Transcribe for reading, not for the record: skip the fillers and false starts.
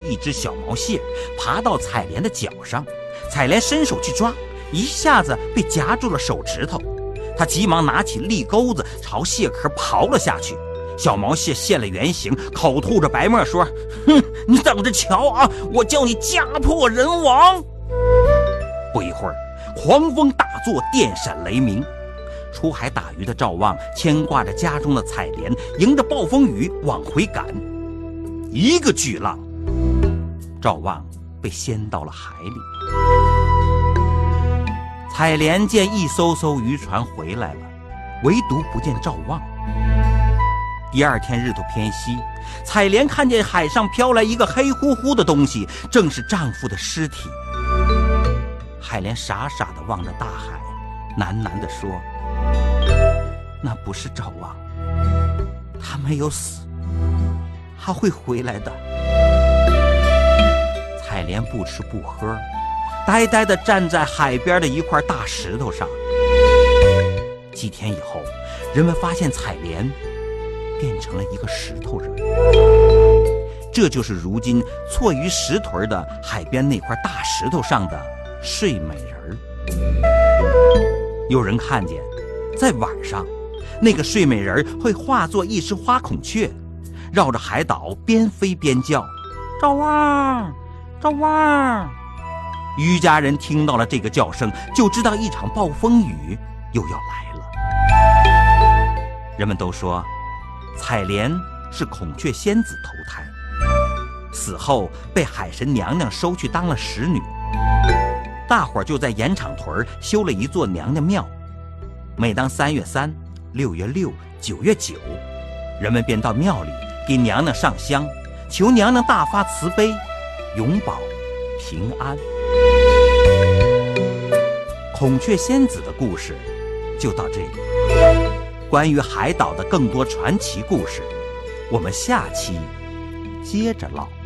一只小毛蟹爬到采莲的脚上，采莲伸手去抓，一下子被夹住了手指头。他急忙拿起利钩子朝蟹壳刨了下去。小毛蟹现了原形，口吐着白沫说：“哼，你等着瞧啊，我叫你家破人亡！”不一会儿，狂风大作，电闪雷鸣。出海打鱼的赵望牵挂着家中的采莲，迎着暴风雨往回赶。一个巨浪，赵望被掀到了海里。采莲见一艘艘渔船回来了，唯独不见赵望。第二天日头偏西，采莲看见海上飘来一个黑乎乎的东西，正是丈夫的尸体。海莲傻傻地望着大海，喃喃地说：“那不是赵望，他没有死，他会回来的。”采莲不吃不喝，呆呆地站在海边的一块大石头上。几天以后，人们发现采莲变成了一个石头人，这就是如今错于石屯的海边那块大石头上的睡美人。有人看见，在晚上，那个睡美人会化作一只花孔雀，绕着海岛边飞边叫：“赵望，赵望！”渔家人听到了这个叫声，就知道一场暴风雨又要来了。人们都说，采莲是孔雀仙子投胎，死后被海神娘娘收去当了使女。大伙儿就在盐场屯修了一座娘娘庙，每当3月3、6月6、9月9，人们便到庙里给娘娘上香，求娘娘大发慈悲，永保平安。孔雀仙子的故事就到这里。关于海岛的更多传奇故事，我们下期接着唠。